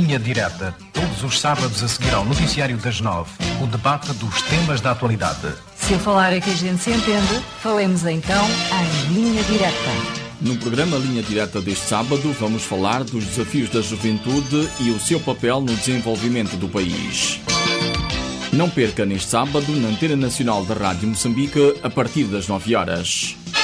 Linha Direta, todos os sábados a seguir ao noticiário das 9, o debate dos temas da atualidade. Se eu falar é que a gente se entende, falemos então em Linha Direta. No programa Linha Direta deste sábado, vamos falar dos desafios da juventude e o seu papel no desenvolvimento do país. Não perca neste sábado, na Antena Nacional da Rádio Moçambique, a partir das 9 horas.